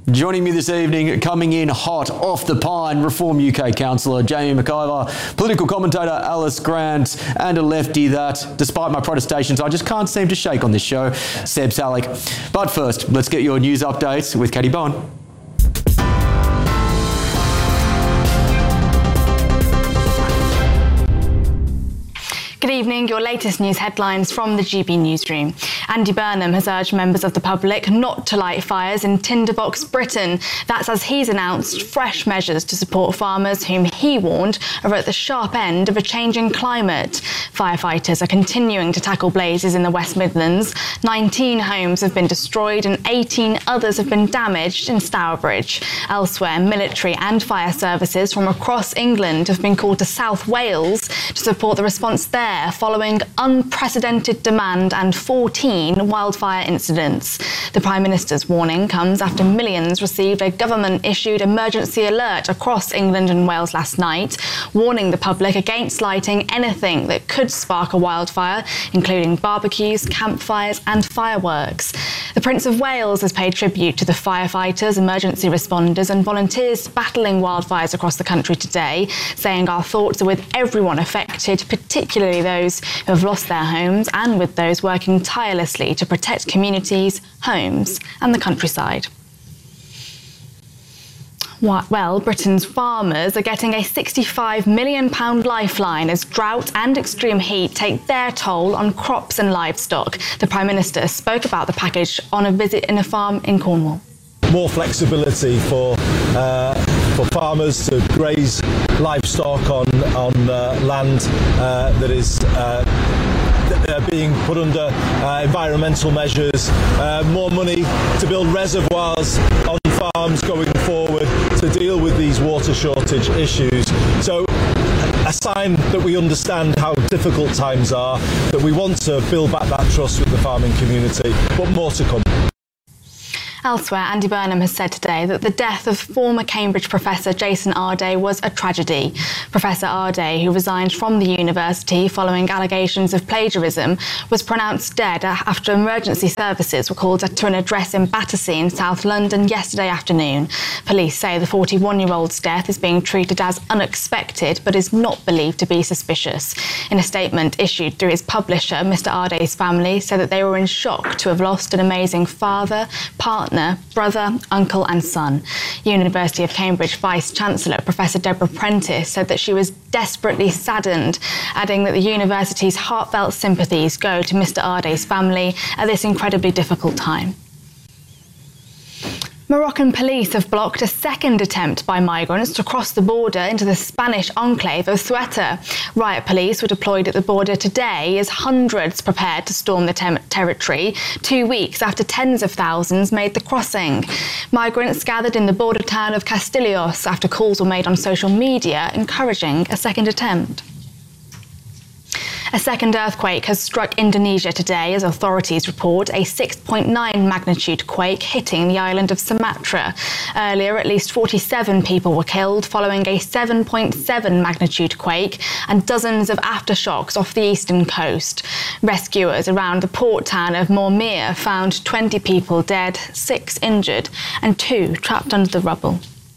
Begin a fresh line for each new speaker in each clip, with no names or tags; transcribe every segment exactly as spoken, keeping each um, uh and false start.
Joining me this evening, coming in hot off the pine, Reform U K councillor Jamie McIver, political commentator Alice Grant, and a lefty that, despite my protestations, I just can't seem to shake on this show, Seb Salick. But first, let's get your news updates with Katie Bowen.
Good evening, your latest news headlines from the G B Newsroom. Andy Burnham has urged members of the public not to light fires in Tinderbox, Britain. That's as he's announced fresh measures to support farmers whom he warned are at the sharp end of a changing climate. Firefighters are continuing to tackle blazes in the West Midlands. nineteen homes have been destroyed and eighteen others have been damaged in Stourbridge. Elsewhere, military and fire services from across England have been called to South Wales to support the response there, following unprecedented demand and fourteen wildfire incidents. The Prime Minister's warning comes after millions received a government-issued emergency alert across England and Wales last night, warning the public against lighting anything that could spark a wildfire, including barbecues, campfires and fireworks. The Prince of Wales has paid tribute to the firefighters, emergency responders and volunteers battling wildfires across the country today, saying our thoughts are with everyone affected, particularly those who have lost their homes, and with those working tirelessly to protect communities, homes and the countryside. Well, Britain's farmers are getting a sixty-five million pounds lifeline as drought and extreme heat take their toll on crops and livestock. The Prime Minister spoke about the package on a visit in a farm in Cornwall.
More flexibility for uh, for farmers to graze livestock on on uh, land uh, that is uh, uh, being put under uh, environmental measures. Uh, more money to build reservoirs on farms going forward to deal with these water shortage issues. So, a sign that we understand how difficult times are, that we want to build back that trust with the farming community, but more to come.
Elsewhere, Andy Burnham has said today that the death of former Cambridge professor Jason Arday was a tragedy. Professor Arday, who resigned from the university following allegations of plagiarism, was pronounced dead after emergency services were called to an address in Battersea in South London yesterday afternoon. Police say the forty-one-year-old's death is being treated as unexpected but is not believed to be suspicious. In a statement issued through his publisher, Mister Arday's family said that they were in shock to have lost an amazing father, partner, brother, uncle and son. University of Cambridge Vice-Chancellor Professor Deborah Prentice said that she was desperately saddened, adding that the university's heartfelt sympathies go to Mister Arday's family at this incredibly difficult time. Moroccan police have blocked a second attempt by migrants to cross the border into the Spanish enclave of Ceuta. Riot police were deployed at the border today as hundreds prepared to storm the ter- territory, two weeks after tens of thousands made the crossing. Migrants gathered in the border town of Castillos after calls were made on social media encouraging a second attempt. A second earthquake has struck Indonesia today as authorities report a six point nine magnitude quake hitting the island of Sumatra. Earlier, at least forty-seven people were killed following a seven point seven magnitude quake and dozens of aftershocks off the eastern coast. Rescuers around the port town of Mormir found twenty people dead, six injured and two trapped under the rubble.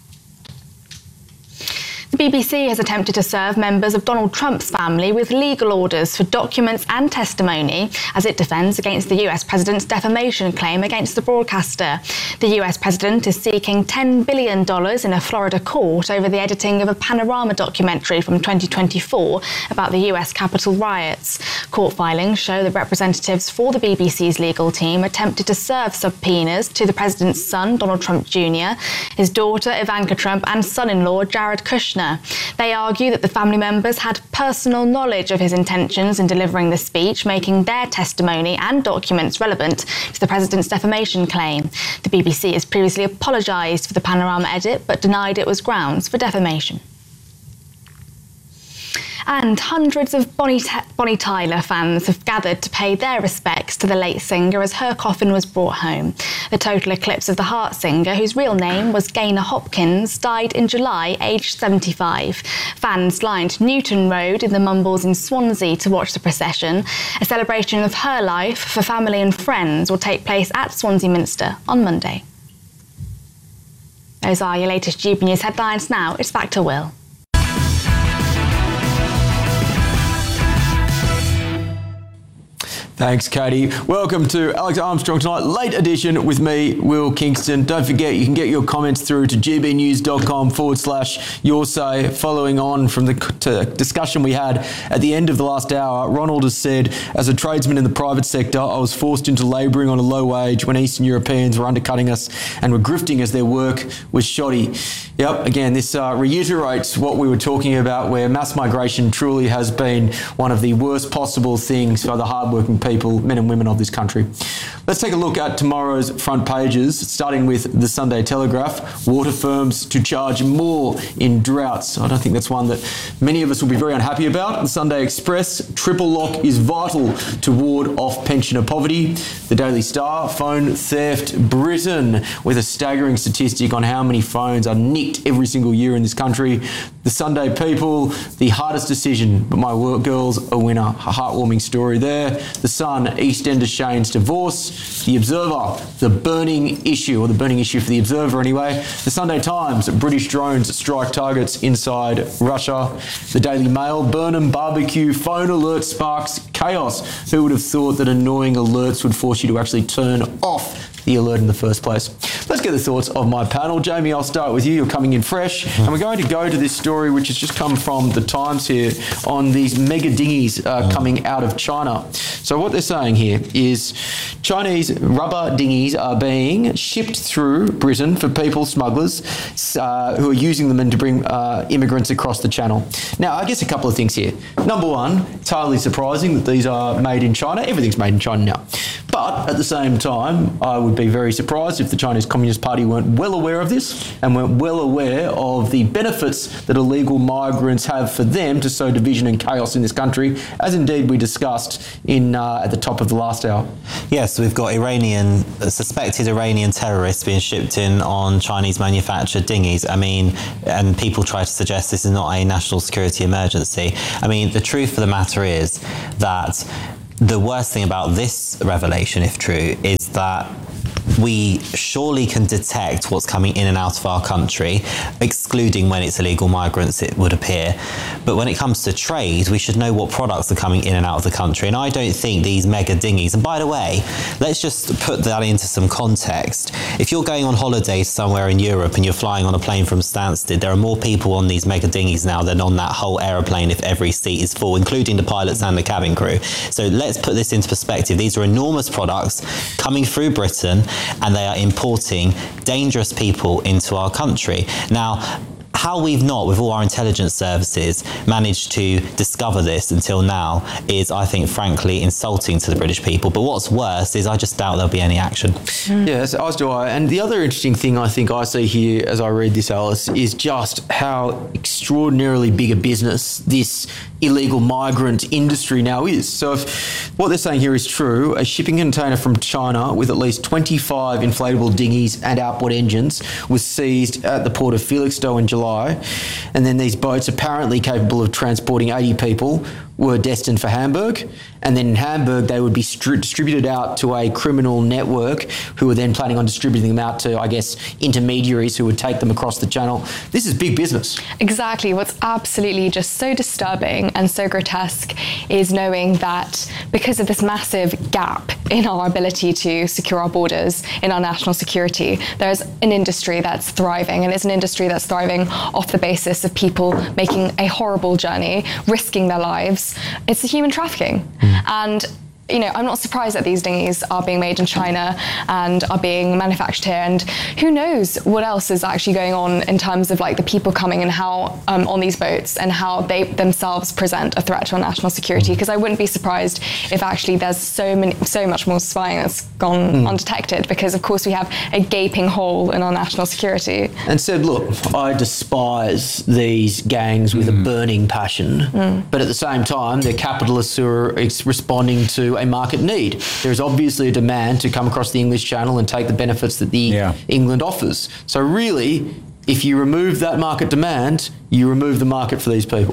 The B B C has attempted to serve members of Donald Trump's family with legal orders for documents and testimony as it defends against the U S president's defamation claim against the broadcaster. The U S president is seeking ten billion dollars in a Florida court over the editing of a Panorama documentary from twenty twenty-four about the U S Capitol riots. Court filings show that representatives for the B B C's legal team attempted to serve subpoenas to the president's son, Donald Trump Junior, his daughter, Ivanka Trump, and son-in-law, Jared Kushner. They argue that the family members had personal knowledge of his intentions in delivering the speech, making their testimony and documents relevant to the president's defamation claim. The B B C has previously apologised for the Panorama edit, but denied it was grounds for defamation. And hundreds of Bonnie, T- Bonnie Tyler fans have gathered to pay their respects to the late singer as her coffin was brought home. The Total Eclipse of the Heart singer, whose real name was Gaynor Hopkins, died in July, aged seventy-five. Fans lined Newton Road in the Mumbles in Swansea to watch the procession. A celebration of her life for family and friends will take place at Swansea Minster on Monday. Those are your latest G B News headlines. Now it's back to Will.
Thanks, Katie. Welcome to Alex Armstrong Tonight, late edition with me, Will Kingston. Don't forget, you can get your comments through to gbnews.com forward slash your say. Following on from the t- discussion we had at the end of the last hour, Ronald has said, as a tradesman in the private sector, I was forced into labouring on a low wage when Eastern Europeans were undercutting us and were grifting as their work was shoddy. Yep, again, this uh, reiterates what we were talking about, where mass migration truly has been one of the worst possible things for the hardworking people, men and women of this country. Let's take a look at tomorrow's front pages, starting with the Sunday Telegraph. Water firms to charge more in droughts. I don't think that's one that many of us will be very unhappy about. The Sunday Express, triple lock is vital to ward off pensioner poverty. The Daily Star, phone theft. Britain, with a staggering statistic on how many phones are nicked every single year in this country. The Sunday People, the hardest decision, but my work girl's a winner. A heartwarming story there. The Sun, EastEnders Shane's divorce. The Observer, the burning issue, or the burning issue for the Observer anyway. The Sunday Times, British drones strike targets inside Russia. The Daily Mail, Burnham barbecue, phone alert sparks chaos. Who would have thought that annoying alerts would force you to actually turn off the alert in the first place? Let's get the thoughts of my panel. Jamie, I'll start with you. You're coming in fresh. And we're going to go to this story, which has just come from the Times here, on these mega dinghies uh, coming out of China. So what they're saying here is Chinese rubber dinghies are being shipped through Britain for people smugglers uh, who are using them and to bring uh, immigrants across the channel. Now, I guess a couple of things here. Number one, entirely surprising that these are made in China. Everything's made in China now. But at the same time, I would be very surprised if the Chinese Communist Party weren't well aware of this and weren't well aware of the benefits that illegal migrants have for them to sow division and chaos in this country, as indeed we discussed in uh, at the top of the last hour.
Yes, we've got Iranian, suspected Iranian terrorists being shipped in on Chinese manufactured dinghies. I mean, and people try to suggest this is not a national security emergency. I mean, the truth of the matter is that the worst thing about this revelation, if true, is that we surely can detect what's coming in and out of our country, excluding when it's illegal migrants, it would appear. But when it comes to trade, we should know what products are coming in and out of the country. And I don't think these mega dinghies, and by the way, let's just put that into some context. If you're going on holiday somewhere in Europe and you're flying on a plane from Stansted, there are more people on these mega dinghies now than on that whole aeroplane if every seat is full, including the pilots and the cabin crew. So let's put this into perspective. These are enormous products coming through Britain, and they are importing dangerous people into our country. Now, how we've not, with all our intelligence services, managed to discover this until now is, I think, frankly, insulting to the British people. But what's worse is I just doubt there'll be any action.
Mm. Yes, as do I. And the other interesting thing I think I see here as I read this, Alice, is just how extraordinarily big a business this illegal migrant industry now is. So if what they're saying here is true, a shipping container from China with at least twenty-five inflatable dinghies and outboard engines was seized at the port of Felixstowe in July. And then these boats, apparently capable of transporting eighty people, were destined for Hamburg. And then in Hamburg, they would be stri- distributed out to a criminal network who were then planning on distributing them out to, I guess, intermediaries who would take them across the channel. This is big business.
Exactly. What's absolutely just so disturbing and so grotesque is knowing that because of this massive gap in our ability to secure our borders, in our national security, there's an industry that's thriving, and it's an industry that's thriving off the basis of people making a horrible journey, risking their lives. It's the human trafficking. Mm. And you know, I'm not surprised that these dinghies are being made in China and are being manufactured here. And who knows what else is actually going on in terms of like the people coming and how um, on these boats and how they themselves present a threat to our national security. Because I wouldn't be surprised if actually there's so many, so much more spying that's gone mm. undetected. Because of course we have a gaping hole in our national security.
And said, look, I despise these gangs with mm. a burning passion, mm. but at the same time, they're capitalists who are responding to a market need. There is obviously a demand to come across the English Channel and take the benefits that the yeah. England offers. So really, if you remove that market demand, you remove the market for these people.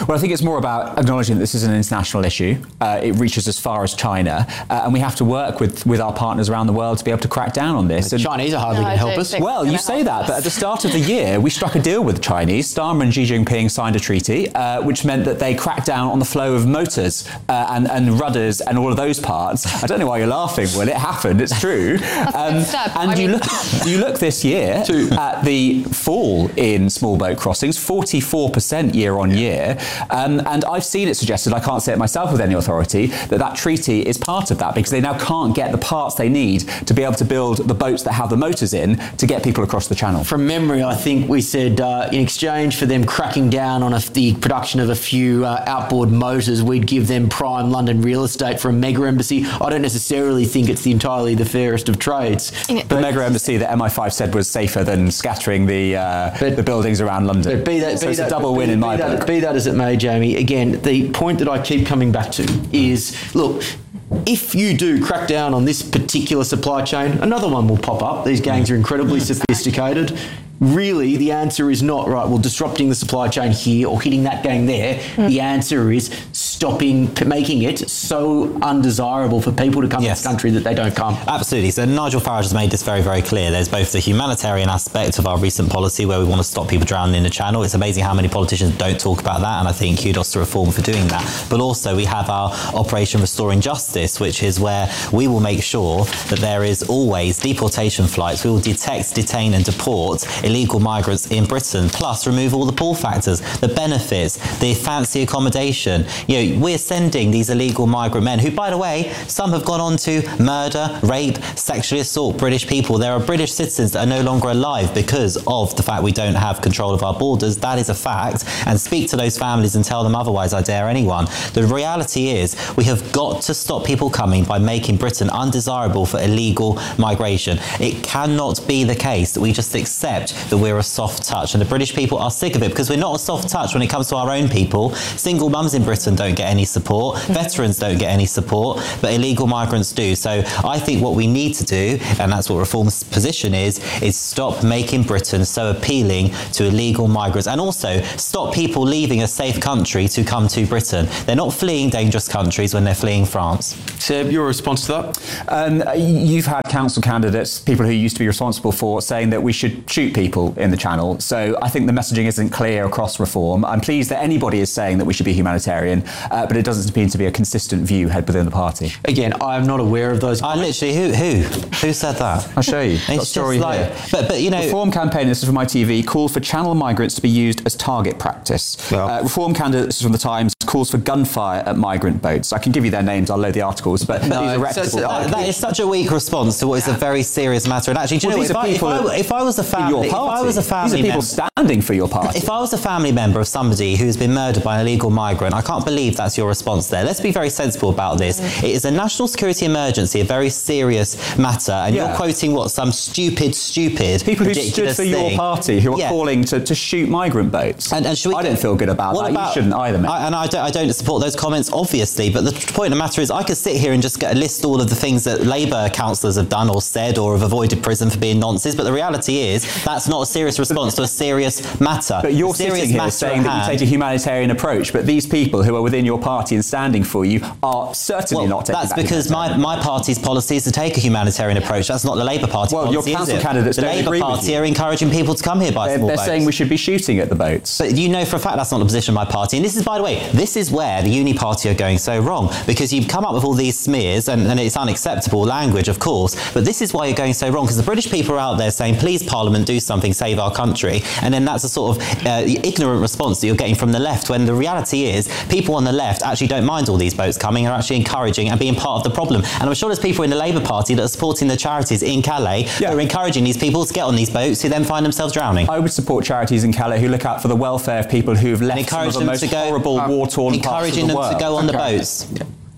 Well, I think it's more about acknowledging that this is an international issue. Uh, it reaches as far as China, uh, and we have to work with, with our partners around the world to be able to crack down on this.
The
and
Chinese are hardly
No,
going
I
to help
don't
us.
think-
Well, you say that, but at the start of the year, we struck a deal with the Chinese. Starmer and Xi Jinping signed a treaty, uh, which meant that they cracked down on the flow of motors uh, and, and rudders and all of those parts. I don't know why you're laughing, Will. It happened. It's true. Um,
good step.
and
I
you
mean-
look, you look this year at the fall in small boat crossings, forty-four percent year on year. Um, and I've seen it suggested, I can't say it myself with any authority, that that treaty is part of that because they now can't get the parts they need to be able to build the boats that have the motors in to get people across the channel.
From memory, I think we said uh, in exchange for them cracking down on a, the production of a few uh, outboard motors, we'd give them prime London real estate for a mega embassy. I don't necessarily think it's the entirely the fairest of trades.
The mega embassy that M I five said was safer than scattering the uh,
But-
the buildings around London.
But be that,
so
be
it's
that,
a double
be,
win in
be
my
that,
book.
Be that as it may, Jamie, again, the point that I keep coming back to is, look, if you do crack down on this particular supply chain, another one will pop up. These gangs are incredibly sophisticated. Really, the answer is not, right, well, disrupting the supply chain here or hitting that gang there. Mm. The answer is stopping, making it so undesirable for people to come
Yes.
to this country that they don't come.
Absolutely. So Nigel Farage has made this very, very clear. There's both the humanitarian aspect of our recent policy where we want to stop people drowning in the channel. It's amazing how many politicians don't talk about that, and I think kudos to Reform for doing that. But also we have our Operation Restoring Justice, which is where we will make sure that there is always deportation flights. We will detect, detain and deport illegal migrants in Britain, plus remove all the pull factors, the benefits, the fancy accommodation. You know, we're sending these illegal migrant men who, by the way, some have gone on to murder, rape, sexually assault British people. There are British citizens that are no longer alive because of the fact we don't have control of our borders. That is a fact. And speak to those families and tell them otherwise, I dare anyone. The reality is we have got to stop people coming by making Britain undesirable for illegal migration. It cannot be the case that we just accept that we're a soft touch, and the British people are sick of it because we're not a soft touch when it comes to our own people. Single mums in Britain don't get any support, veterans don't get any support, but illegal migrants do. So I think what we need to do, and that's what Reform's position is, is stop making Britain so appealing to illegal migrants, and also stop people leaving a safe country to come to Britain. They're not fleeing dangerous countries when they're fleeing France.
Seb, your response to that?
Um, you've had council candidates, people who used to be responsible for, saying that we should shoot people in the channel. So I think the messaging isn't clear across Reform. I'm pleased that anybody is saying that we should be humanitarian, uh, but it doesn't seem to be a consistent view head within the party.
Again, I'm not aware of those.
I literally, who, who, who said that?
I'll show you. Got a
It's
story
just like,
here.
but, but you know,
Reform campaign, this is from my T V, calls for channel migrants to be used as target practice.
Yeah.
Uh, Reform candidate, this is from the Times, calls for gunfire at migrant boats. I can give you their names, I'll load the articles, but
No,
these are
so- so-
reputable.
That, that is such a weak response to what is a very serious matter. And actually, do you
Well,
know,
these
if
are
I, if,
people
I, if I was a
in
family,
your
if
party.
I was a
These
family
are people
member,
standing for your party.
if I was a family member of somebody who has been murdered by an illegal migrant, I can't believe that's your response there. Let's be very sensible about this. It is a national security emergency, a very serious matter, and
Yeah.
you're quoting what some stupid, stupid,
People who stood
ridiculous
for
thing.
your party who are
Yeah.
calling to, to shoot migrant boats.
And, and should we,
I don't feel good about
what
that.
About,
you shouldn't either, mate.
I, and I don't, I don't support those comments, obviously, but the point of the matter is I could sit here and just get a list all of the things that Labour councillors have done or said or have avoided prison for being nonsense, but the reality is that's not a serious response to a serious matter.
But you're
The serious
sitting here
matter
saying
at
that you
hand-
take a humanitarian approach, but these people who are within your party and standing for you are certainly
Well,
not taking
that's
that
because my,
humanitarian
my party's policy is to take a humanitarian approach. That's not the Labour Party
Well,
policy,
your council
is it?
candidates
The
don't
Labour
agree with
Party
you.
are encouraging people to come here by
They're,
small
they're
boats.
saying we should be shooting at the boats.
But you know for a fact that's not the position of my party. And this is, by the way, this is where the Uni Party are going so wrong. Because you've come up with all these smears, and, and it's unacceptable language, of course, but this is why you're going so wrong. Because the British people are out there saying, please, Parliament, do something, save our country. And then that's a sort of uh, ignorant response that you're getting from the left, when the reality is people on the left actually don't mind all these boats coming, are actually encouraging and being part of the problem. And I'm sure there's people in the Labour Party that are supporting the charities in Calais
Yeah.
who are encouraging these people to get on these boats who then find themselves drowning.
I would support charities in Calais who look out for the welfare of people who've left some
encourage
of the
them
most
to go,
horrible
uh,
war-torn parts of
encouraging
the
them
world.
to go on the
Okay.
boats.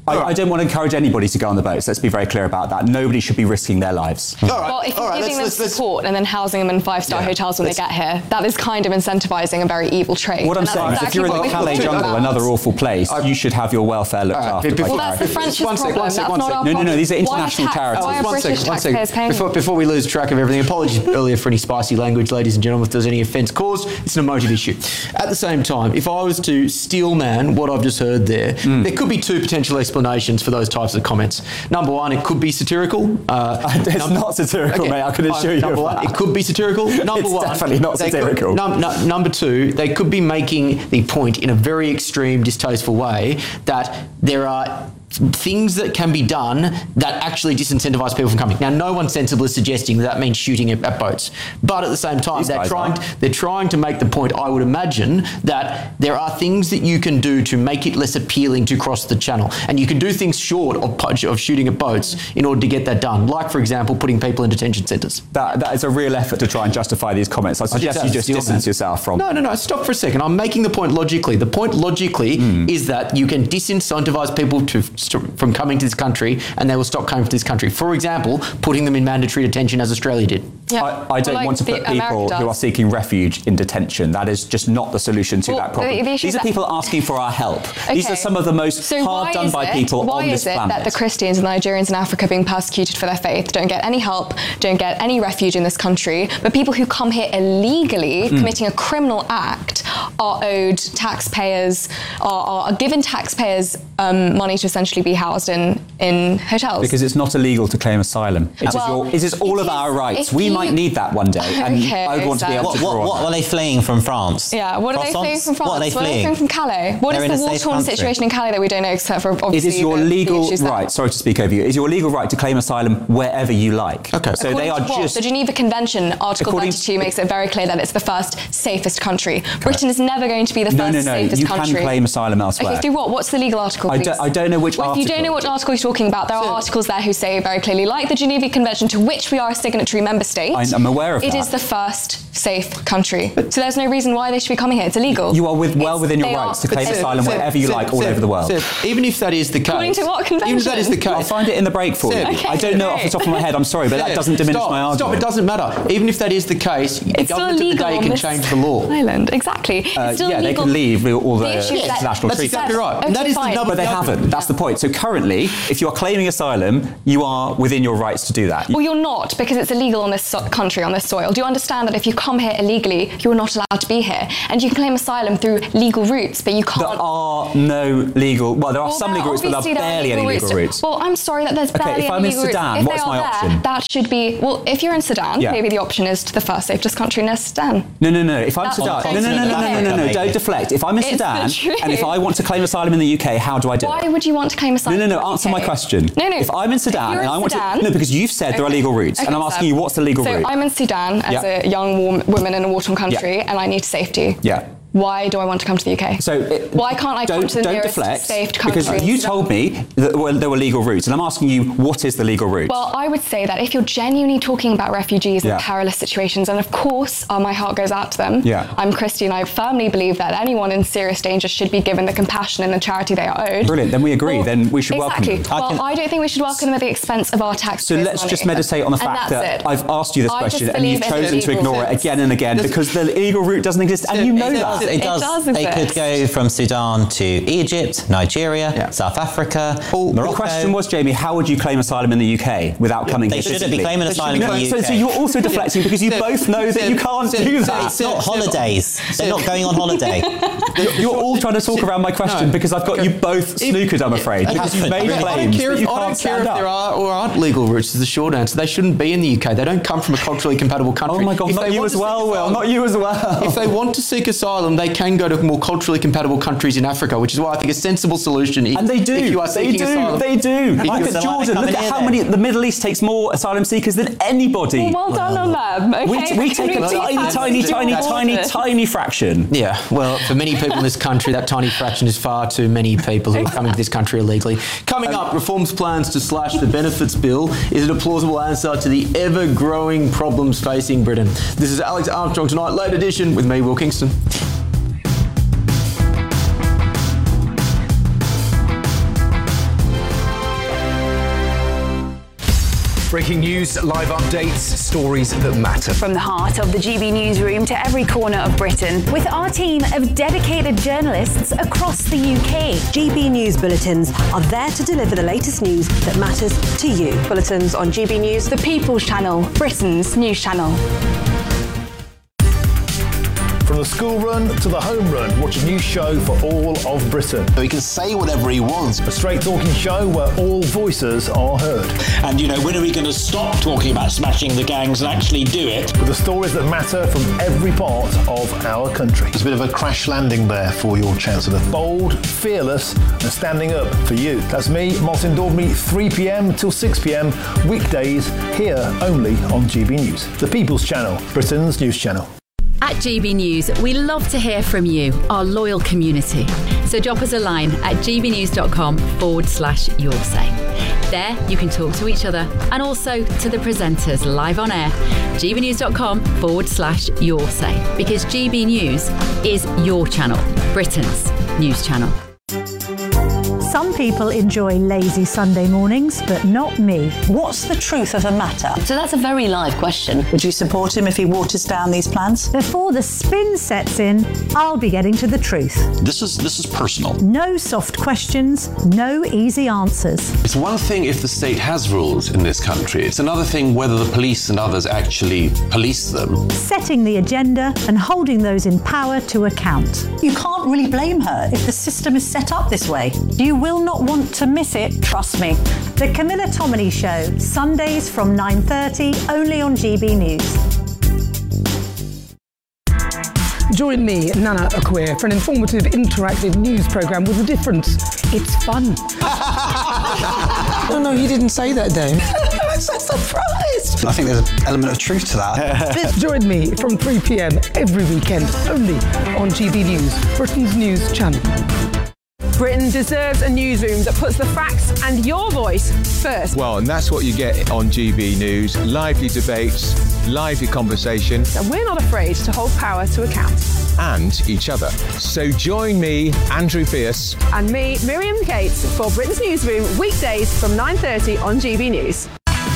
I, I don't want to encourage anybody to go on the boats. Let's be very clear about that. Nobody should be risking their lives.
All right.
Well, if you're
all right,
giving
let's,
them
let's,
support
let's,
and then housing them in five-star
Yeah.
hotels when
Let's-
they get here, that is kind of incentivising a very evil trade.
What I'm
And that's
saying is, if
exactly
you're in
what
the
we're
Calais
talking
jungle,
about.
another awful place, you should have your welfare looked
All right,
after by
before-
Well, that's the
charity.
French's
One sec,
problem.
one sec,
That's
one
not
sec.
our
No, no, no,
problem.
these are
Why
international
tax-
charities.
Why are
one
British
second, one
taxpayers
second.
paying
Before,
them?
before we lose track of everything, apologies earlier for any spicy language, ladies and gentlemen, if there's any offence caused. It's an emotive issue. At the same time, if I was to steel man what I've just heard there,
Mm.
there could be two potential explanations for those types of comments. Number one, it could be satirical. Uh,
It's
num-
not satirical,
Okay,
mate. I can
fine.
assure you
Number
of
one,
that.
it could be satirical. Number
It's
one,
definitely not
they could-
satirical.
num- nu- number two, they could be making the point in a very extreme, distasteful way that there are things that can be done that actually disincentivise people from coming. Now, no one sensible is suggesting that, that means shooting at, at boats, but at the same time,
These
they're
guys
trying
are.
they're trying to make the point. I would imagine that there are things that you can do to make it less appealing to cross the channel, and you can do things short of pu- of shooting at boats in order to get that done. Like, for example, putting people in detention centres.
That, that is a real effort to try and justify these comments. I suggest
had
you
to
just
steal,
distance
man.
yourself from.
No, no, no. Stop for a second. I'm making the point logically. The point logically
Hmm.
is that you can disincentivise people to from coming to this country, and they will stop coming to this country. For example, putting them in mandatory detention, as Australia did.
Yeah.
I, I
Well,
don't
like
want to
the
put people
America
who are
does.
seeking refuge in detention. That is just not the solution to
Well,
that problem.
the- the issue
These
is
are
that-
people asking for our help. These are
Okay.
some of the most
So
hard
why
done
is
by
it-
people
why
on this
is it
planet.
that the Christians and Nigerians in Africa being persecuted for their faith don't get any help, don't get any refuge in this country, but people who come here illegally,
Mm.
committing a criminal act, are owed taxpayers, are, are given taxpayers um, money to essentially be housed in, in hotels?
Because it's not illegal to claim asylum. It is,
Well,
your, it is all
it
of our
is-
rights.
if
We
you-
might need that one day, and
Okay,
I would want to be able
so-
to
What,
draw
what,
on
what
that.
are they fleeing from France?
Yeah, what are they fleeing
Croissants?
from France?
What are they fleeing?
fleeing from Calais? What
They're
is
in
the
a safe
war-torn
country.
situation in Calais that we don't know except for
It
obviously
is your
the, the
legal
issues there?
right, sorry to speak over you, it is your legal right to claim asylum wherever you like.
Okay.
So
According
they are
to what?
just...
The Geneva Convention, Article
According-
thirty-two, makes it very clear that it's the first safest country. Britain is never going to be the
No,
first
no, no,
safest
you
country.
can claim asylum elsewhere.
Okay, through what? What's the legal article,
I
please?
don't- I don't know which
well, If you don't
article.
know what article you're talking about, there are articles there who say very clearly, like the Geneva Convention, to which we are a signatory member state.
I- I'm aware of
It
that.
is the first safe country. So there's no reason why they should be coming here. It's illegal.
You are with, well
It's-
within your
they
rights
are-
to claim
but-
asylum
Seb,
wherever you
Seb,
like all
Seb,
over the world.
Seb, even if that is the case,
According to what
even if that is the
convention?
case,
I'll find it in the break for you.
Okay,
I don't know off the
great.
top of my head, I'm sorry, but that
Seb,
doesn't diminish
stop,
my argument.
Stop, it doesn't matter. Even if that is the case, the
It's still
government of the
illegal
day
on
can
this
change the law.
island. Exactly.
Uh,
it's still
yeah, they
illegal.
can leave all the,
The issue is that-
international
That's
treaties.
exactly right. And that
Okay,
is the
fine.
nub
But
of
they
the argument.
haven't. That's the point. So currently, if you are claiming asylum, you are within your rights to do that.
Well, you're not, because it's illegal on this so- country, on this soil. Do you understand that if you come here illegally, you're not allowed to be here? And you can claim asylum through legal routes, but you can't...
There are no legal... Well, there are
Well,
some
there-
legal routes, but there
obviously
are
there
barely any legal routes.
Well, I'm sorry that there's
Okay,
barely
if
any
I'm in
legal routes.
Sudan,
If
what's
they
my
are
option?
there, that should be... Well, if you're in Sudan,
Yeah.
maybe the option is to the first safest country near Sudan.
No, no, no. If I'm
That's
Sudan...
what
No,
I'm
no, no, no,
saying.
no, no, no, no,
Okay.
Don't deflect. If I'm in
It's the
Sudan,
truth.
and if I want to claim asylum in the U K, how do I do it?
Why would you want to claim asylum?
No, no, no.
in the
Answer
U K?
my question.
No, no.
If I'm in Sudan
If you're
and
in
I want
Sudan-
to... No, because you've said there are
Okay.
legal routes, and
Okay,
I'm
so-
asking you what's the legal
so
route?
I'm in Sudan as
Yeah.
a young wo- woman in a war-torn country,
Yeah.
and I need safety.
Yeah.
Why do I want to come to the U K?
So it,
why can't I
don't,
come to the
don't
nearest
deflect,
safe country?
because
in
you
Sudan?
told me that well, there were legal routes, and I'm asking you, what is the legal route?
Well, I would say that if you're genuinely talking about refugees
Yeah.
in perilous situations, and of course uh, my heart goes out to them,
Yeah.
I'm Christian, I firmly believe that anyone in serious danger should be given the compassion and the charity they are owed.
Brilliant, then we agree,
Well,
then we should welcome
exactly.
them.
I
Well,
can-
I don't think we should welcome them at the expense of our
So
taxpayers'
let's
money.
just meditate on the
And
fact
that's
that
it.
I've asked you this
I
question
just
and you've
believe in
chosen to
legal
ignore it
sense.
again and again
Does-
because the legal route doesn't exist, and you know
It
that.
does-
It does.
does
they could
exist.
go from Sudan to Egypt, Nigeria,
Yeah.
South Africa,
Well,
The
Morocco.
question was, Jamie, how would you claim asylum in the U K without coming
They
here
shouldn't
physically?
be claiming
They
asylum
should
in
be
the U
So,
K.
so you're also deflecting because you
Seb,
both know that
Seb,
you can't
Seb,
do
Seb,
that.
Seb,
Not
Seb,
holidays. They're not going on holiday.
You're, you're all trying to talk around my question
No.
because I've got you both snookered, I'm afraid, because you've made
I don't
I
claims
don't care
that
if,
you
I
can't
don't care
stand
if there
up.
are or aren't legal routes, is the short answer. They shouldn't be in the U K. They don't come from a culturally compatible country.
Oh my God,
If
not
they
you
want
as
to seek
well, Will,
asylum-
not you as well.
If they want to seek asylum, they can go to more culturally compatible countries in Africa, which is why I think a sensible solution is...
And they do.
If you are
they
seeking
do.
asylum,
They do.
Because-
Look
So
at
why are they
Jordan. Look
coming
at
here
how
then?
many. The Middle East takes more asylum seekers than anybody.
Well, well done on them. Okay?
we, we
Can
take a
please
tiny,
have
tiny,
some
tiny,
order?
tiny, tiny fraction.
Yeah, well, for many people in this country, that tiny fraction is far too many people who are coming to this country illegally. Coming up, Reform's plans to slash the benefits bill. Is it a plausible answer to the ever-growing problems facing Britain? This is Alex Armstrong Tonight, late edition with me, Will Kingston.
Breaking news, live updates, stories that matter.
From the heart of the G B newsroom to every corner of Britain, with our team of dedicated journalists across the U K.
G B News Bulletins are there to deliver the latest news that matters to you. Bulletins on G B News,
the People's Channel, Britain's news channel.
From the school run to the home run, watch a new show for all of Britain.
He can say whatever he wants.
A straight talking show where all voices are heard.
And, you know, when are we going to stop talking about smashing the gangs and actually do it?
With the stories that matter from every part of our country.
It's a bit of a crash landing there for your Chancellor.
Bold, fearless and standing up for you. That's me, Martin Daubney, three p.m. till six p.m. weekdays here only on G B News. The People's Channel, Britain's news channel.
At G B News, we love to hear from you, our loyal community. So drop us a line at gbnews.com forward slash your say. There, you can talk to each other and also to the presenters live on air. gbnews.com forward slash your say. Because G B News is your channel, Britain's news channel.
Some people enjoy lazy Sunday mornings, but not me.
What's the truth of the matter? So that's a very live question. Would you support him if he waters down these plans?
Before the spin sets in, I'll be getting to the truth.
This is this is personal.
No soft questions, no easy answers.
It's one thing if the state has rules in this country. It's another thing whether the police and others actually police them.
Setting the agenda and holding those in power to account.
You can't really blame her if the system is set up this way.
You will not want to miss it, trust me. The Camilla Tominey Show, Sundays from nine thirty, only on G B News.
Join me, Nana Akweer, for an informative, interactive news programme with a difference. It's fun.
No, no, he didn't say that, Dave.
I'm so surprised.
I think there's an element of truth to that.
Join me from three p.m. every weekend, only on G B News, Britain's news channel.
Britain deserves a newsroom that puts the facts and your voice first.
Well, and that's what you get on G B News. Lively debates, lively conversation.
And we're not afraid to hold power to account.
And each other. So join me, Andrew Pierce.
And me, Miriam Cates, for Britain's Newsroom, weekdays from nine thirty on G B News.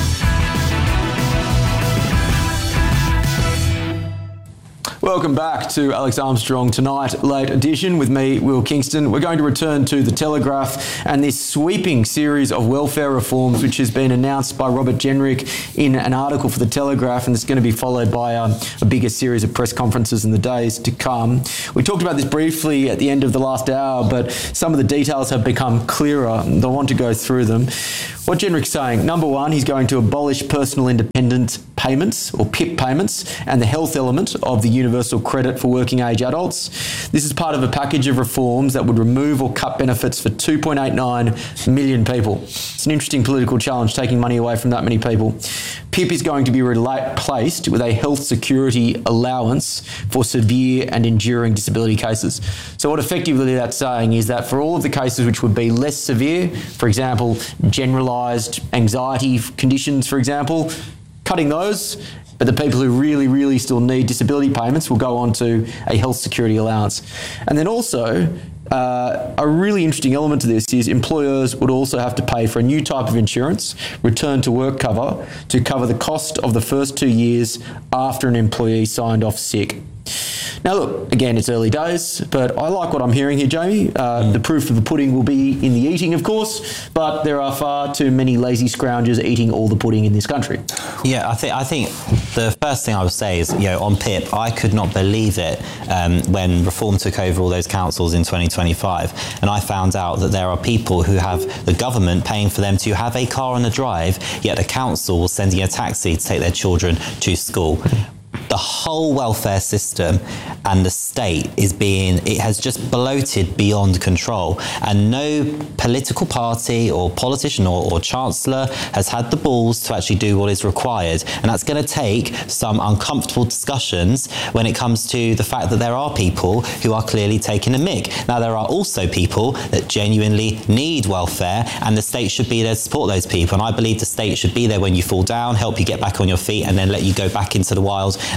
Welcome back to Alex Armstrong Tonight, late edition with me, Will Kingston. We're going to return to The Telegraph and this sweeping series of welfare reforms which has been announced by Robert Jenrick in an article for The Telegraph, and it's going to be followed by um, a bigger series of press conferences in the days to come. We talked about this briefly at the end of the last hour, but some of the details have become clearer and I want to go through them. What Jenrick's saying, number one, he's going to abolish personal independent payments or P I P payments and the health element of the universal credit for working age adults. This is part of a package of reforms that would remove or cut benefits for two point eight nine million people. It's an interesting political challenge, taking money away from that many people. P I P is going to be replaced with a health security allowance for severe and enduring disability cases. So what effectively that's saying is that for all of the cases which would be less severe, for example, generalised anxiety conditions, for example, cutting those, but the people who really, really still need disability payments will go on to a health security allowance. And then also, uh, a really interesting element to this is employers would also have to pay for a new type of insurance, return to work cover, to cover the cost of the first two years after an employee signed off sick. Now, look, again, it's early days, but I like what I'm hearing here, Jamie. Uh, mm. The proof of the pudding will be in the eating, of course, but there are far too many lazy scroungers eating all the pudding in this country.
Yeah, I think I think the first thing I would say is, you know, on P I P, I could not believe it um, when Reform took over all those councils in twenty twenty-five, and I found out that there are people who have the government paying for them to have a car on the drive, yet a council was sending a taxi to take their children to school. The whole welfare system and the state is being, it has just bloated beyond control, and no political party or politician or, or chancellor has had the balls to actually do what is required. And that's going to take some uncomfortable discussions when it comes to the fact that there are people who are clearly taking a mick. Now, there are also people that genuinely need welfare, and the state should be there to support those people. And I believe the state should be there when you fall down, help you get back on your feet, and then let you go back into the wild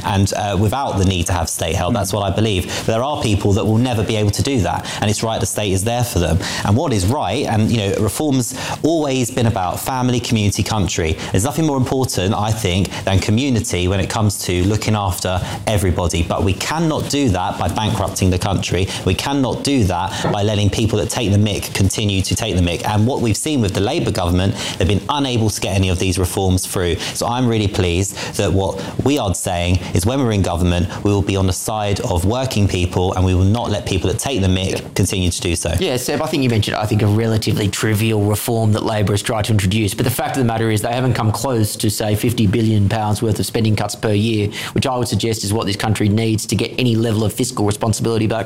and uh, without the need to have state help. That's what I believe. There are people that will never be able to do that, and it's right the state is there for them. And what is right, and you know, reform's always been about family, community, country. There's nothing more important, I think, than community when it comes to looking after everybody. But we cannot do that by bankrupting the country. We cannot do that by letting people that take the mick continue to take the mick. And what we've seen with the Labour government, they've been unable to get any of these reforms through. So I'm really pleased that what we are saying is when we're in government, we will be on the side of working people, and we will not let people that take the mick yeah. continue to do so.
Yeah, Seb, I think you mentioned, I think, a relatively trivial reform that Labor has tried to introduce. But the fact of the matter is they haven't come close to, say, fifty billion pounds worth of spending cuts per year, which I would suggest is what this country needs to get any level of fiscal responsibility back.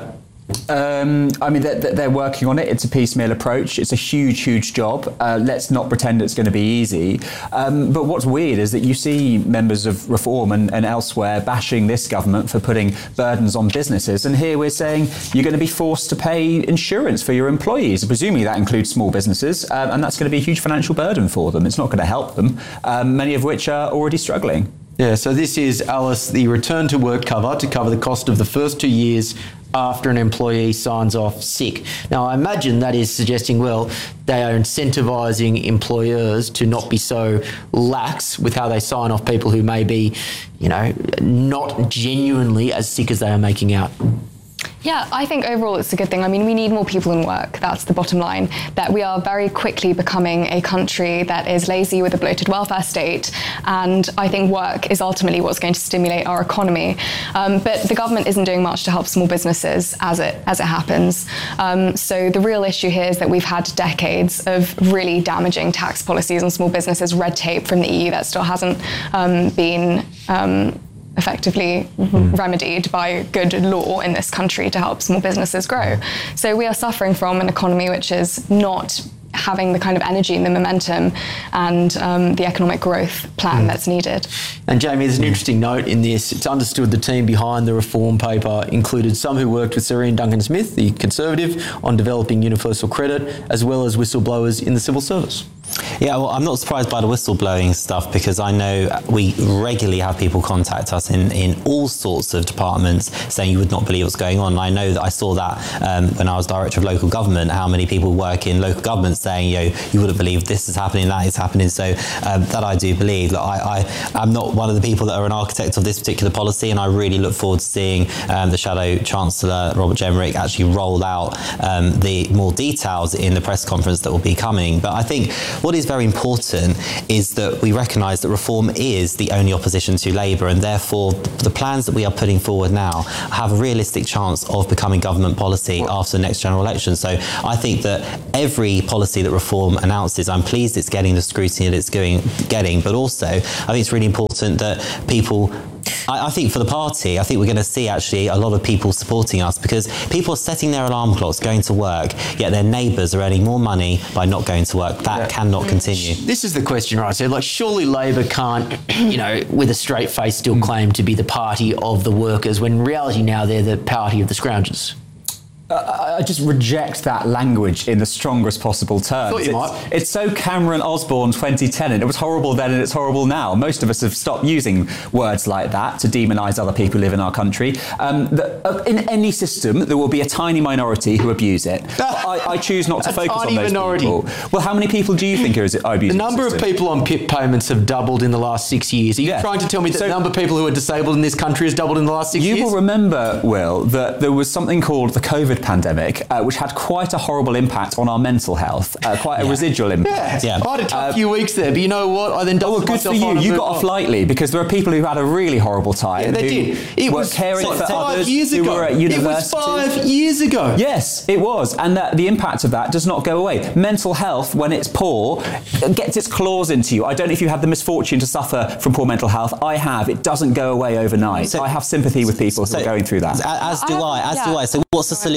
Um, I mean, they're, they're working on it. It's a piecemeal approach. It's a huge, huge job. Uh, let's not pretend it's going to be easy. Um, but what's weird is that you see members of Reform and, and elsewhere bashing this government for putting burdens on businesses. And here we're saying you're going to be forced to pay insurance for your employees. Presumably that includes small businesses. Um, and that's going to be a huge financial burden for them. It's not going to help them, um, many of which are already struggling.
Yeah, so this is, Alice, the return to work cover to cover the cost of the first two years after an employee signs off sick. Now, I imagine that is suggesting, well, they are incentivising employers to not be so lax with how they sign off people who may be, you know, not genuinely as sick as they are making out.
Yeah, I think overall it's a good thing. I mean, we need more people in work. That's the bottom line. That we are very quickly becoming a country that is lazy with a bloated welfare state. And I think work is ultimately what's going to stimulate our economy. Um, but the government isn't doing much to help small businesses as it as it happens. Um, so the real issue here is that we've had decades of really damaging tax policies on small businesses, red tape from the E U that still hasn't um, been um, effectively mm. remedied by good law in this country to help small businesses grow. So we are suffering from an economy which is not having the kind of energy and the momentum and um, the economic growth plan mm. that's needed.
And Jamie, there's an interesting note in this. It's understood the team behind the reform paper included some who worked with Sir Ian Duncan-Smith, the Conservative, on developing universal credit, as well as whistleblowers in the civil service.
Yeah, well, I'm not surprised by the whistleblowing stuff because I know we regularly have people contact us in, in all sorts of departments saying you would not believe what's going on. And I know that I saw that um, when I was Director of Local Government, how many people work in local government saying, you know, you wouldn't believe this is happening, that is happening. So um, that I do believe. Like, I, I, I'm not one of the people that are an architect of this particular policy, and I really look forward to seeing um, the Shadow Chancellor, Robert Jenrick, actually roll out um, the more details in the press conference that will be coming. But I think what is very important is that we recognise that Reform is the only opposition to Labour, and therefore the plans that we are putting forward now have a realistic chance of becoming government policy after the next general election. So I think that every policy that Reform announces, I'm pleased it's getting the scrutiny that it's going, getting, but also I think it's really important that people I, I think for the party, I think we're going to see actually a lot of people supporting us because people are setting their alarm clocks, going to work, yet their neighbours are earning more money by not going to work. That yeah. cannot continue.
This is the question, right? So, like, surely Labor can't, you know, with a straight face still claim to be the party of the workers when in reality now they're the party of the scroungers.
Uh, I just reject that language in the strongest possible terms.
Thought you
it's,
might.
it's so Cameron Osborne twenty ten, and it was horrible then and it's horrible now. Most of us have stopped using words like that to demonise other people who live in our country. Um, the, uh, in any system, there will be a tiny minority who abuse it. I, I choose not to focus on those minority. people. Well, how many people do you think are abusing
The number
the
of people on P I P payments have doubled in the last six years. Are you yeah. trying to tell me that so, the number of people who are disabled in this country has doubled in the last six
you
years?
You will remember, Will, that there was something called the COVID pandemic, uh, which had quite a horrible impact on our mental health, uh, quite a yeah. residual impact.
Yeah. yeah, I had a tough uh, few weeks there, but you know what? I then
oh, well, good for you. You got off lightly because there are people who had a really horrible time.
Yeah, they
who
did. It
were
was
caring
five
for others
years ago.
who were at university.
It was five years ago.
Yes, it was, and that the impact of that does not go away. Mental health, when it's poor, gets its claws into you. I don't know if you had the misfortune to suffer from poor mental health. I have. It doesn't go away overnight. So I have sympathy with people
so,
who are going through that.
As do I. As yeah. do I. So what's the solution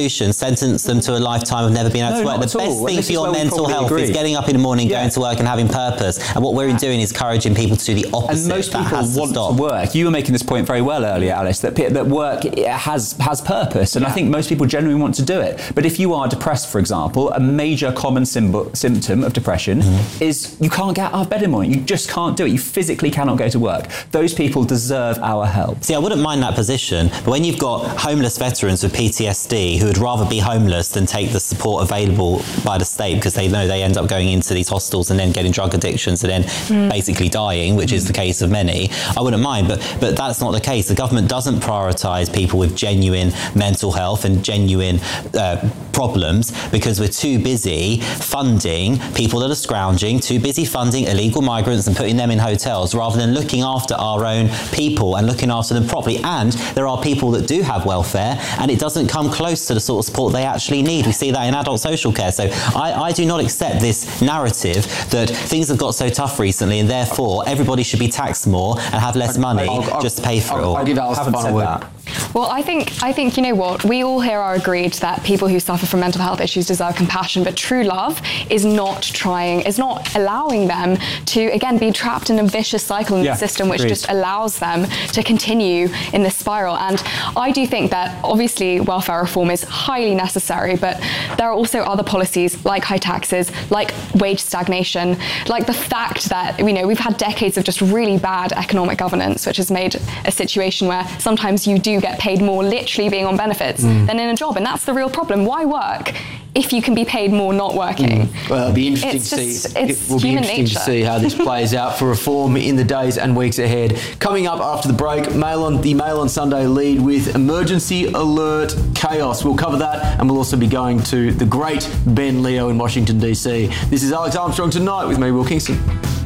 Constitution sentence them to a lifetime of never being able
No,
to work.
not
The
at
best
all.
thing
This
for
is
your
where we
mental
probably
health
agree.
is getting up in the morning,
Yeah.
going to work and having purpose. And what we're doing is encouraging people to do the opposite.
And most
That
people
has to
want
stop.
to work. You were making this point very well earlier, Alice, that, pe- that work has has purpose, and I think most people genuinely want to do it. But if you are depressed, for example, a major common symb- symptom of depression mm-hmm. is you can't get out of bed in the morning. You just can't do it. You physically cannot go to work. Those people deserve our help.
See, I wouldn't mind that position, but when you've got homeless veterans with P T S D who would rather be homeless than take the support available by the state because they know they end up going into these hostels and then getting drug addictions and then mm. basically dying, which mm. is the case of many, I wouldn't mind. But but that's not the case. The government doesn't prioritise people with genuine mental health and genuine uh, problems because we're too busy funding people that are scrounging, too busy funding illegal migrants and putting them in hotels rather than looking after our own people and looking after them properly. And there are people that do have welfare and it doesn't come close to the sort of support they actually need. We see that in adult social care. So I, I do not accept this narrative that things have got so tough recently and therefore everybody should be taxed more and have less money I'll, I'll, just to pay for
I'll,
it all.
I'll give Alice the final word.
Well, I think, I think, you know what, we all here are agreed that people who suffer from mental health issues deserve compassion, but true love is not trying, is not allowing them to, again, be trapped in a vicious cycle in
Yeah,
the system, which
agreed.
just allows them to continue in this spiral. And I do think that, obviously, welfare reform is highly necessary, but there are also other policies like high taxes, like wage stagnation, like the fact that, you know, we've had decades of just really bad economic governance, which has made a situation where sometimes you do get paid more literally being on benefits mm. than in a job, and that's the real problem. Why work if you can be paid more not working?
Mm. Well, it'll be interesting
it's
to
just,
see.
It's
it will be
human
interesting
nature.
to see how this plays out for reform in the days and weeks ahead. Coming up after the break, Mail on the Mail on Sunday lead with emergency alert chaos. We'll cover that, and we'll also be going to the great Ben Leo in Washington D C. This is Alex Armstrong Tonight with me, Will Kingston.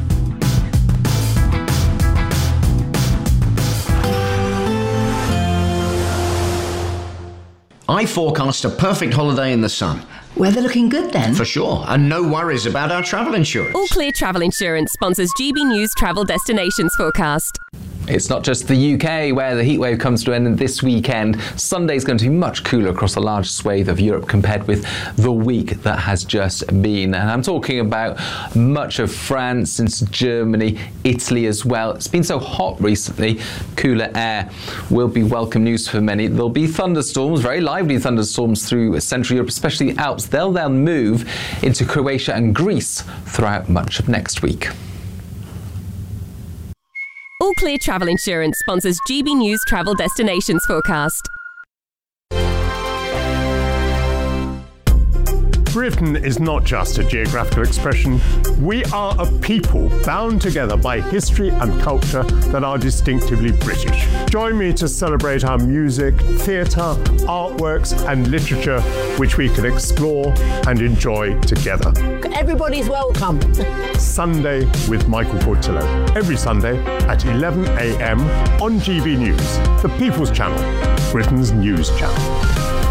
I forecast a perfect holiday in the sun.
Weather looking good then?
For sure, and no worries about our travel insurance.
All Clear Travel Insurance sponsors G B News Travel Destinations Forecast.
It's not just the U K where the heatwave comes to an end this weekend. Sunday's going to be much cooler across a large swathe of Europe compared with the week that has just been. And I'm talking about much of France, into Germany, Italy as well. It's been so hot recently. Cooler air will be welcome news for many. There'll be thunderstorms, very lively thunderstorms through Central Europe, especially the Alps. They'll then move into Croatia and Greece throughout much of next week.
All Clear Travel Insurance sponsors G B News Travel Destinations Forecast.
Britain is not just a geographical expression. We are a people bound together by history and culture that are distinctively British. Join me to celebrate our music, theatre, artworks and literature, which we can explore and enjoy together.
Everybody's welcome.
Sunday with Michael Portillo. Every Sunday at eleven a m on G B News, the People's Channel, Britain's news channel.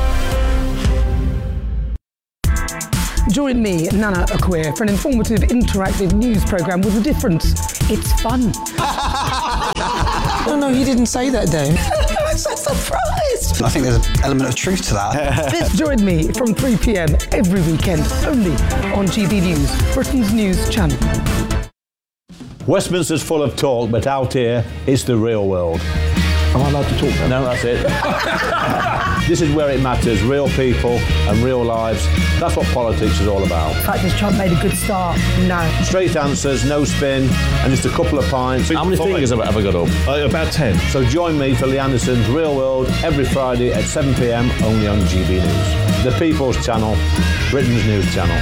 Join me, Nana Acquia, for an informative, interactive news programme with a difference. It's fun.
No, no, he didn't say that, though.
I'm so surprised.
I think there's an element of truth to that.
Join me from three p m every weekend, only on G B News, Britain's news channel.
Westminster's full of talk, but out here, it's the real world. Am I allowed to talk now? No, that's it. This is where it matters, real people and real lives. That's what politics is all about.
In fact, has Trump made a good start? No.
Straight answers, no spin, and just a couple of pints. How many fingers have I ever got up? Uh, about ten. So join me for Lee Anderson's Real World every Friday at seven p m only on G B News. The People's Channel, Britain's news channel.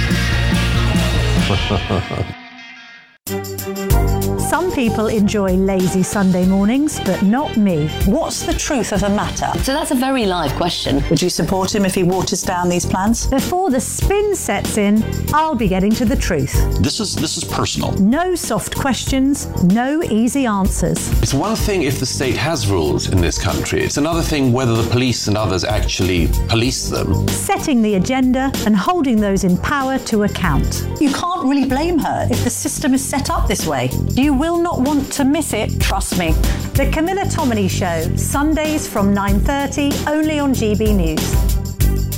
Some people enjoy lazy Sunday mornings, but not me.
What's the truth of the matter? So that's a very live question. Would you support him if he waters down these plans?
Before the spin sets in, I'll be getting to the truth.
This is this is personal.
No soft questions, no easy answers.
It's one thing if the state has rules in this country. It's another thing whether the police and others actually police them.
Setting the agenda and holding those in power to account.
You can't really blame her if the system is set up this way.
You will not want to miss it, trust me. The Camilla Tominey Show, Sundays from nine thirty, only on G B News.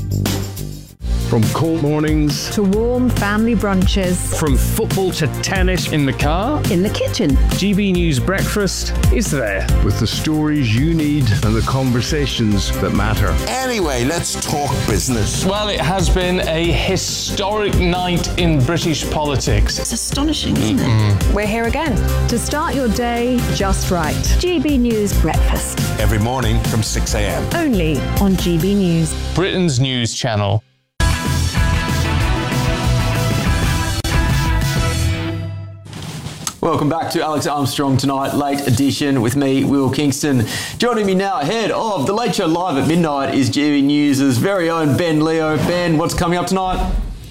From cold mornings
to warm family brunches.
From football to tennis in the car.
In the kitchen.
G B News Breakfast is there.
With the stories you need and the conversations that matter.
Anyway, let's talk business.
Well, it has been a historic night in British politics.
It's astonishing, isn't it?
We're here again to start your day just right.
G B News Breakfast.
Every morning from six a.m.
Only on G B News.
Britain's news channel.
Welcome back to Alex Armstrong Tonight, late edition with me, Will Kingston. Joining me now ahead of The Late Show Live at midnight is G B News' very own Ben Leo. Ben, what's coming up tonight?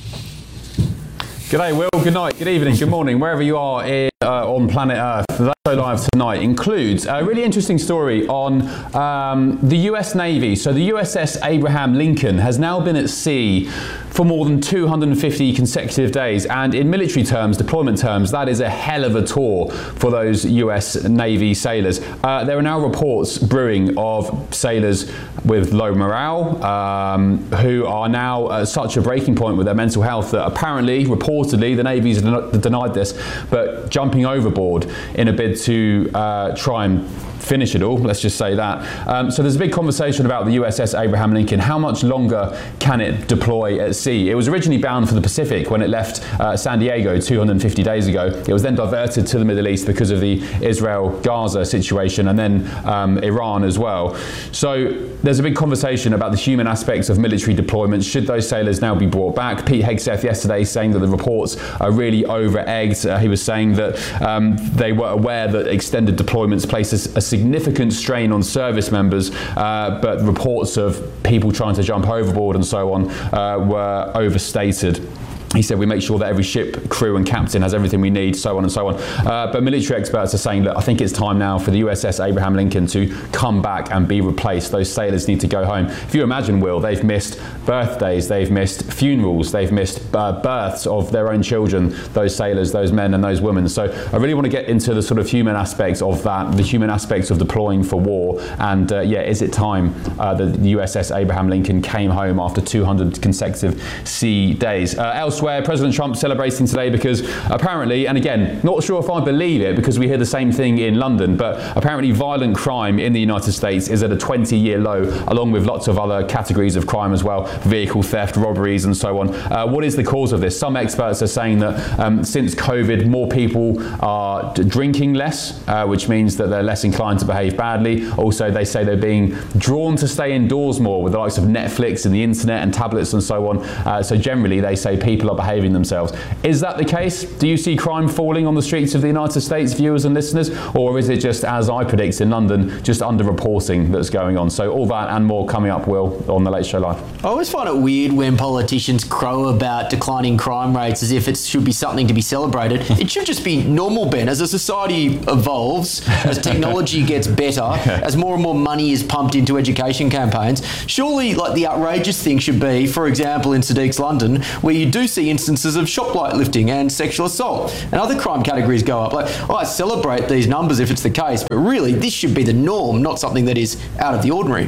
G'day, Will. Good night, good evening, good morning, wherever you are in, uh, on planet Earth. The Late Show Live tonight includes a really interesting story on um, the U S Navy. So the U S S Abraham Lincoln has now been at sea for more than two hundred fifty consecutive days, and in military terms, deployment terms, that is a hell of a tour for those U S Navy sailors. Uh, there are now reports brewing of sailors with low morale, um, who are now at such a breaking point with their mental health that apparently, reportedly, the Navy's den- denied this, but jumping overboard in a bid to uh, try and finish it all, let's just say that. Um, so there's a big conversation about the U S S Abraham Lincoln. How much longer can it deploy at sea? It was originally bound for the Pacific when it left uh, San Diego two hundred fifty days ago. It was then diverted to the Middle East because of the Israel-Gaza situation, and then um, Iran as well. So there's a big conversation about the human aspects of military deployments. Should those sailors now be brought back? Pete Hegseth yesterday saying that the reports are really over-egged. Uh, he was saying that um, they were aware that extended deployments places a significant strain on service members, uh, but reports of people trying to jump overboard and so on uh, were overstated. He said, we make sure that every ship, crew and captain has everything we need, so on and so on. Uh, but military experts are saying that I think it's time now for the U S S Abraham Lincoln to come back and be replaced. Those sailors need to go home. If you imagine, Will, they've missed birthdays, they've missed funerals, they've missed uh, births of their own children, those sailors, those men and those women. So I really want to get into the sort of human aspects of that, the human aspects of deploying for war. And uh, yeah, is it time uh, that the U S S Abraham Lincoln came home after two hundred consecutive sea days? Uh, elsewhere, President Trump celebrating today because apparently, and again, not sure if I believe it because we hear the same thing in London, but apparently violent crime in the United States is at a twenty-year low, along with lots of other categories of crime as well, vehicle theft, robberies and so on. Uh, what is the cause of this? Some experts are saying that um, since COVID, more people are d- drinking less, uh, which means that they're less inclined to behave badly. Also, they say they're being drawn to stay indoors more with the likes of Netflix and the internet and tablets and so on. Uh, so generally, they say people are behaving themselves. Is that the case? Do you see crime falling on the streets of the United States, viewers and listeners? Or is it just, as I predict in London, just under-reporting that's going on? So all that and more coming up, Will, on The Late Show Live.
I always find it weird when politicians crow about declining crime rates as if it should be something to be celebrated. It should just be normal, Ben. As a society evolves, as technology gets better, as more and more money is pumped into education campaigns, surely like the outrageous thing should be, for example, in Sadiq's London, where you do see instances of shoplifting and sexual assault and other crime categories go up. Like, oh, I celebrate these numbers if it's the case, but really this should be the norm, not something that is out of the ordinary.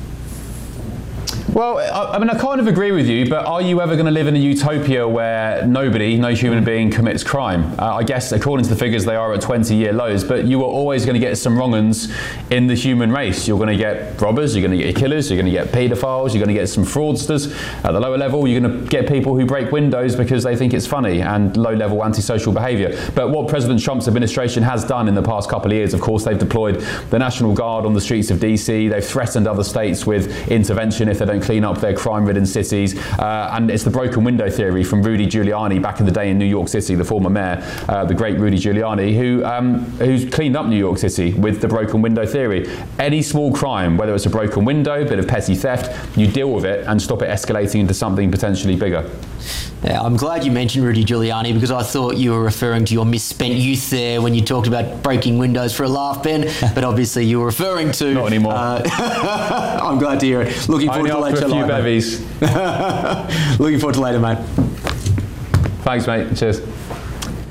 Well, I, I mean, I kind of agree with you, but are you ever going to live in a utopia where nobody, no human being commits crime? Uh, I guess, according to the figures, they are at twenty-year lows, but you are always going to get some wrong-uns in the human race. You're going to get robbers, you're going to get killers, you're going to get paedophiles, you're going to get some fraudsters. At the lower level, you're going to get people who break windows because they think it's funny and low-level antisocial behaviour. But what President Trump's administration has done in the past couple of years, of course, they've deployed the National Guard on the streets of D C, they've threatened other states with intervention if they don't clean up their crime-ridden cities, uh, and it's the broken window theory from Rudy Giuliani back in the day in New York City, the former mayor, uh, the great Rudy Giuliani, who um, who's cleaned up New York City with the broken window theory. Any small crime, whether it's a broken window, a bit of petty theft, you deal with it and stop it escalating into something potentially bigger.
Yeah, I'm glad you mentioned Rudy Giuliani because I thought you were referring to your misspent youth there when you talked about breaking windows for a laugh, Ben, but obviously you were referring to...
Not anymore.
Uh, I'm glad to hear it. Looking forward
Only
to later.
A few bevies.
Looking forward to later, mate.
Thanks, mate. Cheers.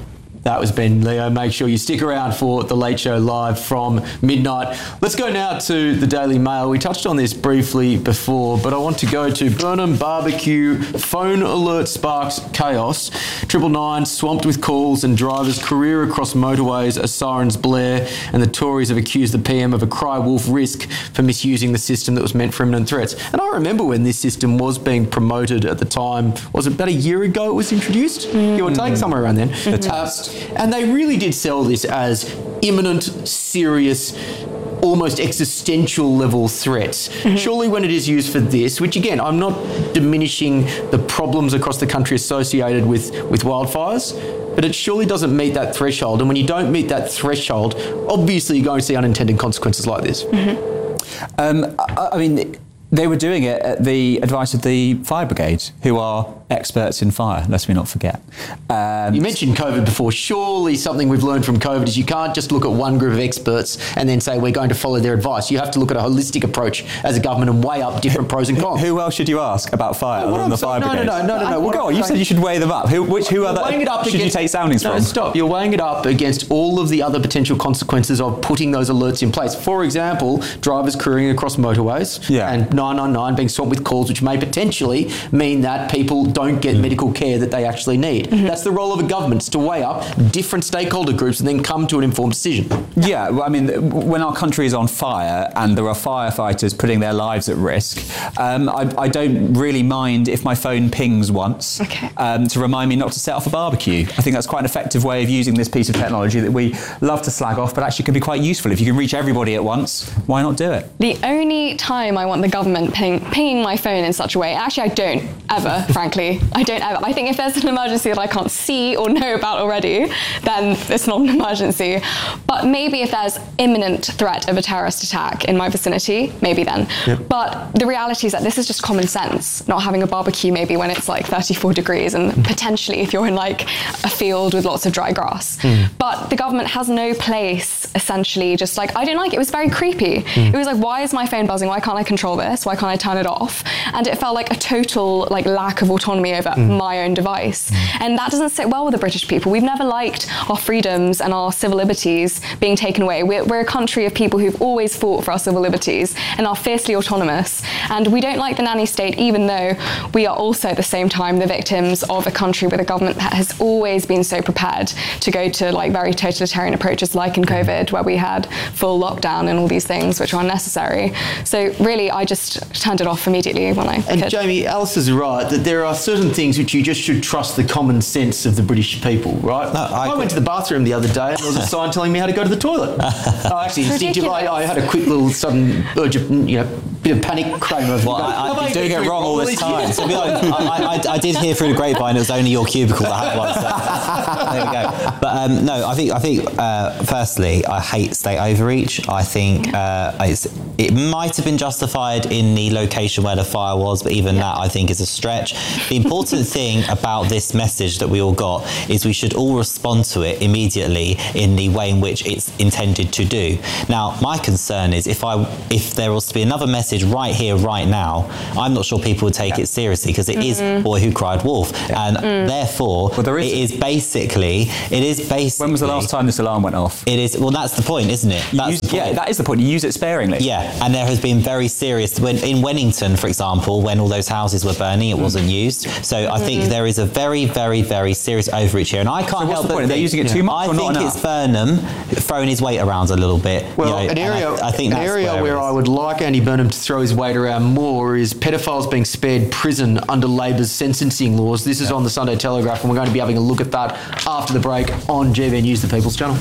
That was Ben Leo. Make sure you stick around for The Late Show live from midnight. Let's go now to the Daily Mail. We touched on this briefly before, but I want to go to Burnham Barbecue. Phone alert sparks chaos. Triple Nine swamped with calls and drivers career across motorways as sirens blare, and the Tories have accused the P M of a cry wolf risk for misusing the system that was meant for imminent threats. And I remember when this system was being promoted at the time. Was it about a year ago it was introduced? Mm. Give or take, somewhere around then.
The test.
Uh, and they really did sell this as imminent, serious, almost existential level threats. Mm-hmm. Surely when it is used for this, which again, I'm not diminishing the problems across the country associated with, with wildfires, but it surely doesn't meet that threshold. And when you don't meet that threshold, obviously you're going to see unintended consequences like this.
Mm-hmm. Um, I, I mean, they were doing it at the advice of the fire brigade, who are experts in fire, lest we not forget. Um,
you mentioned COVID before. Surely something we've learned from COVID is you can't just look at one group of experts and then say we're going to follow their advice. You have to look at a holistic approach as a government and weigh up different pros and cons.
Who else should you ask about fire
no,
other than the
saying,
fire
no,
brigade?
No, no, no, no, no.
Well, go on, you said you should weigh them up. Who, which, who other
weighing it up
should
against,
you take soundings
no,
from?
Stop. You're weighing it up against all of the other potential consequences of putting those alerts in place. For example, drivers careering across motorways
yeah.
and nine nine nine being swamped with calls, which may potentially mean that people don't get mm. medical care that they actually need. Mm-hmm. That's the role of a government, is to weigh up different stakeholder groups and then come to an informed decision.
Yeah, well, I mean, when our country is on fire and there are firefighters putting their lives at risk, um, I, I don't really mind if my phone pings once
okay.
um, to remind me not to set off a barbecue. I think that's quite an effective way of using this piece of technology that we love to slag off, but actually can be quite useful. If you can reach everybody at once, why not do it?
The only time I want the government ping, pinging my phone in such a way, actually I don't ever, frankly. I don't ever. I think if there's an emergency that I can't see or know about already, then it's not an emergency. But maybe if there's imminent threat of a terrorist attack in my vicinity, maybe then. Yep. But the reality is that this is just common sense, not having a barbecue maybe when it's like thirty-four degrees and mm. potentially if you're in like a field with lots of dry grass. Mm. But the government has no place, essentially, just like, I didn't like it. It was very creepy. Mm. It was like, why is my phone buzzing? Why can't I control this? Why can't I turn it off? And it felt like a total like lack of autonomy over mm. my own device. Mm. And that doesn't sit well with the British people. We've never liked our freedoms and our civil liberties being taken away. We're, we're a country of people who've always fought for our civil liberties and are fiercely autonomous. And we don't like the nanny state, even though we are also at the same time the victims of a country with a government that has always been so prepared to go to like very totalitarian approaches, like in COVID, where we had full lockdown and all these things which are unnecessary. So really, I just turned it off immediately when I
And
could.
Jamie, Alice is right that there are certain things which you just should trust the common sense of the British people, right?
No, I,
I went to the bathroom the other day and there was a sign telling me how to go to the toilet. Oh, actually, instinctively, I, I had a quick little sudden urge of, you know, bit of panic came over.
Well, I, I've been doing it wrong all this time. So, I, I, I did hear through the grapevine it was only your cubicle that had one. So there we go. But um, no, I think I think uh, firstly, I hate state overreach. I think uh, it's, it might have been justified in the location where the fire was, but even that I think is a stretch. The important thing about this message that we all got is we should all respond to it immediately in the way in which it's intended to do. Now, my concern is if I if there was to be another message right here, right now, I'm not sure people would take
yeah.
it seriously because it
mm-hmm.
is Boy Who Cried Wolf, yeah. and mm. therefore
well, there is,
it is basically it is basically.
When was the last time this alarm went off?
It is well, that's the point, isn't it? That's
use,
the point.
Yeah, that is the point. You use it sparingly.
Yeah, and there has been very serious when in Wennington, for example, when all those houses were burning, it mm. wasn't used. So I think mm-hmm. there is a very, very, very serious overreach here, and I can't
so
help
the
but
point? They're using it
yeah.
too much.
I
or
think
not
it's Burnham throwing his weight around a little bit.
Well,
you know,
an area,
I, I think
an
that's
area
where,
where I would like Andy Burnham to throw his weight around more is pedophiles being spared prison under Labor's sentencing laws. This is yeah. on the Sunday Telegraph, and we're going to be having a look at that after the break on G B News, the People's Channel.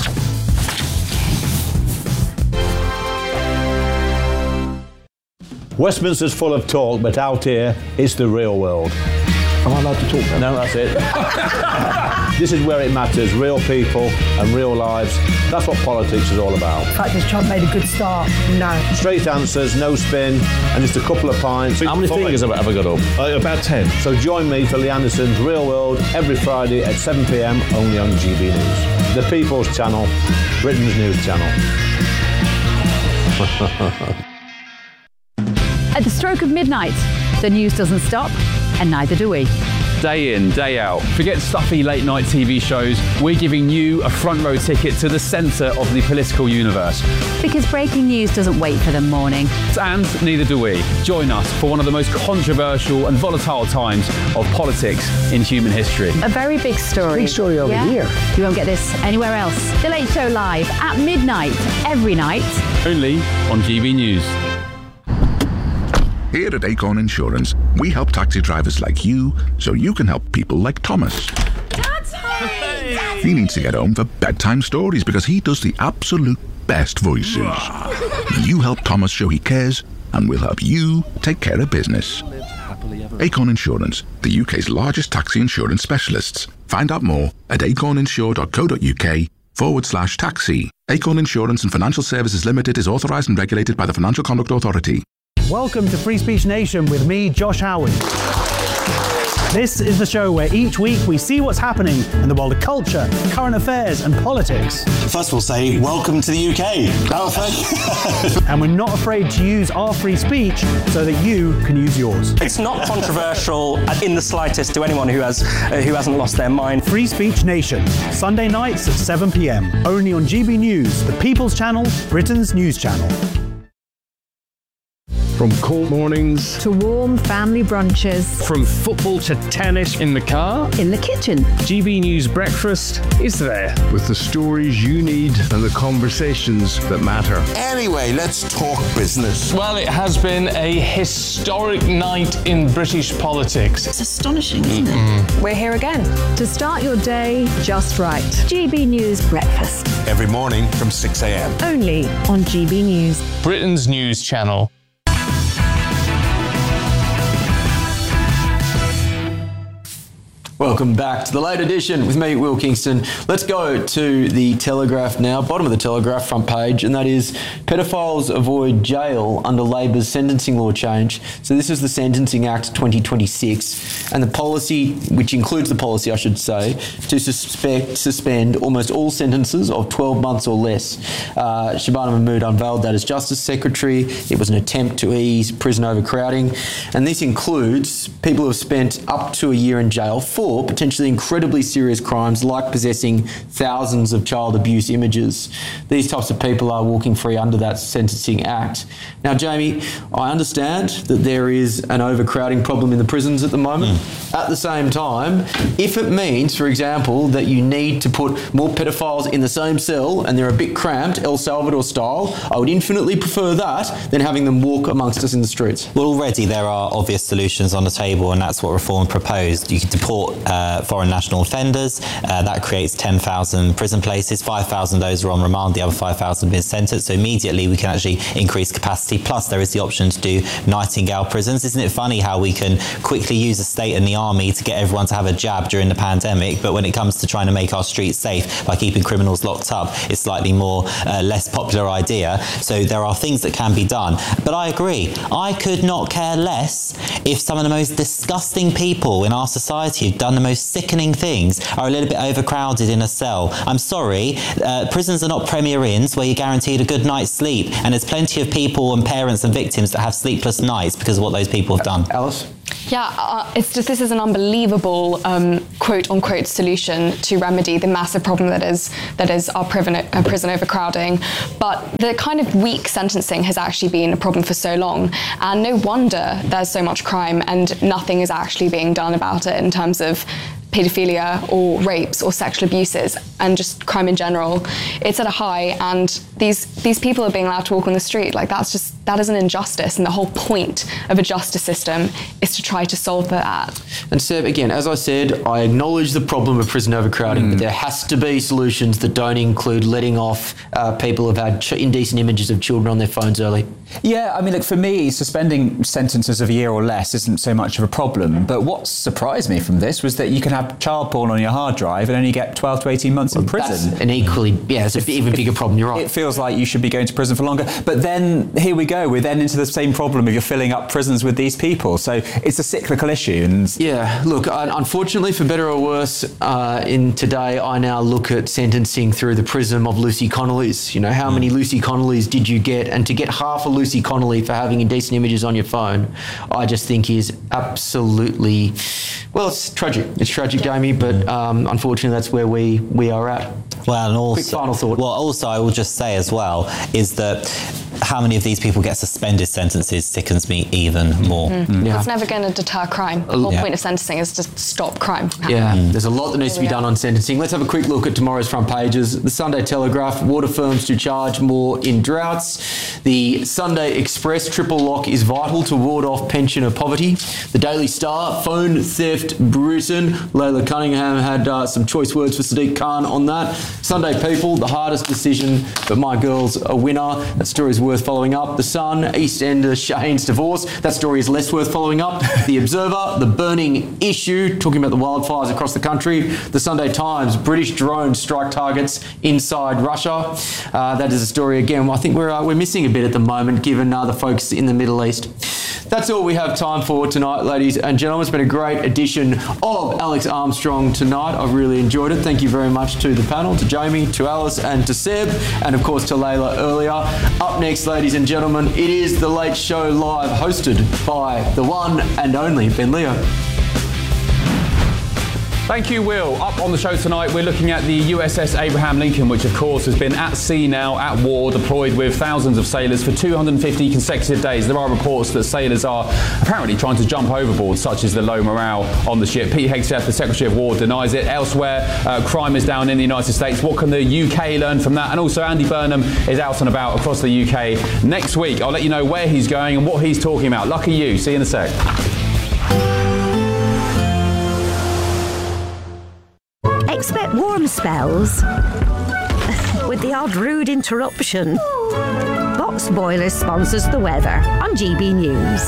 Westminster's full of talk, but out here, it's the real world. Am I allowed to talk now? No, that's it. This is where it matters, real people and real lives. That's what politics is all about.
The fact is Trump made a good start. No.
Straight answers, no spin, and just a couple of pints.
How many fingers have I ever got up?
Uh, about ten. So join me for Lee Anderson's Real World every Friday at seven p m only on G B News. The People's Channel, Britain's news channel.
At the stroke of midnight, the news doesn't stop, and neither do we.
day in, day out. Forget stuffy late night T V shows. We're giving you a front row ticket to the centre of the political universe.
Because breaking news doesn't wait for the morning.
And neither do we. Join us for one of the most controversial and volatile times of politics in human history.
A very big story.
Big story over
yeah?
here.
You won't get this anywhere else. The Late Show Live at midnight, every night.
Only on G B News.
Here at Acorn Insurance, we help taxi drivers like you so you can help people like Thomas. He needs to get home for bedtime stories because he does the absolute best voices. You help Thomas show he cares, and we'll help you take care of business. Acorn Insurance, the U K's largest taxi insurance specialists. Find out more at acorninsure.co.uk forward slash taxi. Acorn Insurance and Financial Services Limited is authorised and regulated by the Financial Conduct Authority.
Welcome to Free Speech Nation with me, Josh Howard. This is the show where each week we see what's happening in the world of culture, current affairs and politics.
First we'll say, welcome to the U K.
And we're not afraid to use our free speech so that you can use yours.
It's not controversial in the slightest to anyone who has uh, who hasn't lost their mind.
Free Speech Nation, Sunday nights at seven p m, only on G B News, the People's Channel, Britain's news channel.
From cold mornings
to warm family brunches.
From football to tennis in the car.
In the kitchen.
G B News Breakfast is there.
With the stories you need and the conversations that matter.
Anyway, let's talk business.
Well, it has been a historic night in British politics.
It's astonishing, isn't it?
We're here again.
To start your day just right. G B News Breakfast.
Every morning from six a m.
Only on G B News.
Britain's news channel.
Welcome back to the late edition with me, Will Kingston. Let's go to the Telegraph now, bottom of the Telegraph front page, and that is pedophiles avoid jail under Labor's sentencing law change. So this is the Sentencing Act twenty twenty-six, and the policy, which includes the policy, I should say, to suspect, suspend almost all sentences of twelve months or less. Uh, Shabana Mahmood unveiled that as Justice Secretary. It was an attempt to ease prison overcrowding, and this includes people who have spent up to a year in jail for potentially incredibly serious crimes like possessing thousands of child abuse images. These types of people are walking free under that Sentencing Act. Now, Jamie, I understand that there is an overcrowding problem in the prisons at the moment. Mm. At the same time, if it means, for example, that you need to put more pedophiles in the same cell and they're a bit cramped, El Salvador style, I would infinitely prefer that than having them walk amongst us in the streets.
Well, already there are obvious solutions on the table, and that's what Reform proposed. You could deport Uh, foreign national offenders. Uh, that creates ten thousand prison places. five thousand of those are on remand, the other five thousand have been sentenced. So immediately we can actually increase capacity. Plus there is the option to do Nightingale prisons. Isn't it funny how we can quickly use the state and the army to get everyone to have a jab during the pandemic, but when it comes to trying to make our streets safe by keeping criminals locked up, it's slightly more uh, less popular idea. So there are things that can be done. But I agree. I could not care less if some of the most disgusting people in our society who've done the most sickening things are a little bit overcrowded in a cell. I'm sorry, uh, prisons are not Premier Inns where you're guaranteed a good night's sleep, and there's plenty of people and parents and victims that have sleepless nights because of what those people have done.
Alice?
Yeah, uh, it's just this is an unbelievable um, quote-unquote solution to remedy the massive problem that is that is our prison, uh, prison overcrowding. But the kind of weak sentencing has actually been a problem for so long, and no wonder there's so much crime and nothing is actually being done about it in terms of paedophilia or rapes or sexual abuses and just crime in general. It's at a high, and these these people are being allowed to walk on the street. Like that's just that is an injustice, and the whole point of a justice system is to try to solve that.
And Seb, again, as I said, I acknowledge the problem of prison overcrowding, mm. but there has to be solutions that don't include letting off uh, people who've had ch- indecent images of children on their phones early.
Yeah, I mean, look, for me, suspending sentences of a year or less isn't so much of a problem. But what surprised me from this was that you can have child porn on your hard drive and only get twelve to eighteen months well, in prison.
That's an equally, yeah, it's an even bigger problem, you're right.
It feels feels like you should be going to prison for longer. But then here we go. We're then into the same problem if you're filling up prisons with these people. So it's a cyclical issue. And
yeah, look, unfortunately, for better or worse, uh, in today I now look at sentencing through the prism of Lucy Connolly's. You know, how mm. many Lucy Connolly's did you get? And to get half a Lucy Connolly for having indecent images on your phone, I just think is absolutely, well, it's tragic. It's tragic, Jamie, but um, unfortunately that's where we, we are at.
Well, and also,
quick final thought.
Well, also I will just say as well is that how many of these people get suspended sentences sickens me even more.
Mm. Mm. Yeah. It's never going to deter crime. The whole
yeah.
point of sentencing is to stop crime.
Yeah, mm. there's a lot that needs to be done on sentencing. Let's have a quick look at tomorrow's front pages. The Sunday Telegraph, water firms to charge more in droughts. The Sunday Express, triple lock is vital to ward off pensioner poverty. The Daily Star, phone theft Britain. Layla Cunningham had uh, some choice words for Sadiq Khan on that. Sunday People, the hardest decision, but my girl's a winner. That story is worth following up. The Sun, EastEnder Shane's divorce. That story is less worth following up. The Observer, the burning issue, talking about the wildfires across the country. The Sunday Times, British drones strike targets inside Russia. Uh, that is a story, again, I think we're, uh, we're missing a bit at the moment, given uh, the focus in the Middle East. That's all we have time for tonight, ladies and gentlemen. It's been a great edition of Alex Armstrong tonight. I've really enjoyed it. Thank you very much to the panel, to Jamie, to Alice and to Seb, and of course to Layla earlier. Up next, ladies and gentlemen, it is The Late Show Live, hosted by the one and only Ben Leo.
Thank you, Will. Up on the show tonight, we're looking at the U S S Abraham Lincoln, which of course has been at sea now, at war, deployed with thousands of sailors for two hundred fifty consecutive days. There are reports that sailors are apparently trying to jump overboard, such as the low morale on the ship. Pete Hegseth, the Secretary of War, denies it. Elsewhere, uh, crime is down in the United States. What can the U K learn from that? And also, Andy Burnham is out and about across the U K next week. I'll let you know where he's going and what he's talking about. Lucky you. See you in a sec.
Expect warm spells with the odd rude interruption. Box Boilers sponsors the weather on G B News.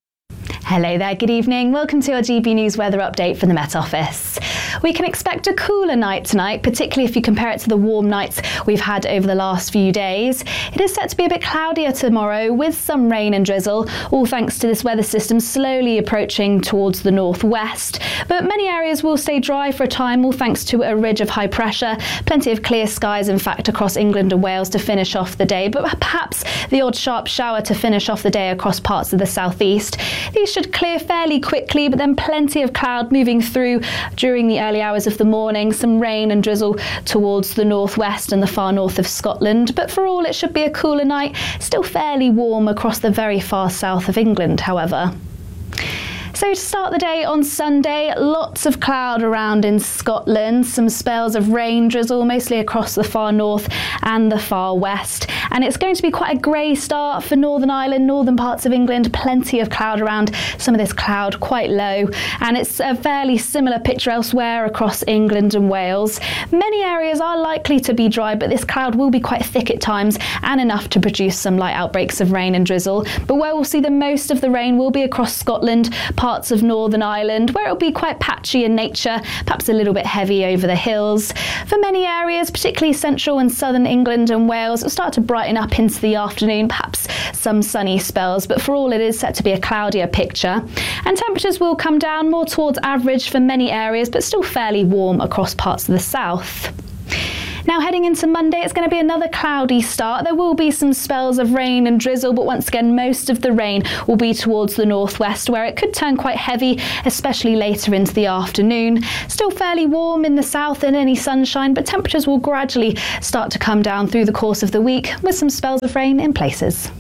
Hello there, good evening. Welcome to our G B News weather update from the Met Office. We can expect a cooler night tonight, particularly if you compare it to the warm nights we've had over the last few days. It is set to be a bit cloudier tomorrow with some rain and drizzle, all thanks to this weather system slowly approaching towards the northwest. But many areas will stay dry for a time, all thanks to a ridge of high pressure. Plenty of clear skies, in fact, across England and Wales to finish off the day, but perhaps the odd sharp shower to finish off the day across parts of the southeast. These should clear fairly quickly, but then plenty of cloud moving through during the early hours of the morning. Some rain and drizzle towards the northwest and the far north of Scotland. But for all, it should be a cooler night. Still fairly warm across the very far south of England, however. So to start the day on Sunday, lots of cloud around in Scotland, some spells of rain, drizzle, mostly across the far north and the far west. And it's going to be quite a grey start for Northern Ireland, northern parts of England, plenty of cloud around, some of this cloud quite low. And it's a fairly similar picture elsewhere across England and Wales. Many areas are likely to be dry, but this cloud will be quite thick at times and enough to produce some light outbreaks of rain and drizzle. But where we'll see the most of the rain will be across Scotland, parts of Northern Ireland, where it'll be quite patchy in nature, perhaps a little bit heavy over the hills. For many areas, particularly central and southern England and Wales, it'll start to brighten up into the afternoon, perhaps some sunny spells, but for all it is set to be a cloudier picture. And temperatures will come down more towards average for many areas, but still fairly warm across parts of the south. Now heading into Monday, it's going to be another cloudy start. There will be some spells of rain and drizzle, but once again, most of the rain will be towards the northwest, where it could turn quite heavy, especially later into the afternoon. Still fairly warm in the south and any sunshine, but temperatures will gradually start to come down through the course of the week, with some spells of rain in places.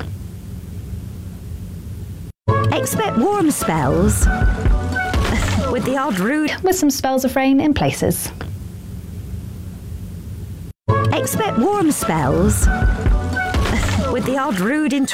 Expect warm spells with the odd rude,
with some spells of rain in places.
Expect warm spells with the odd rude interruption.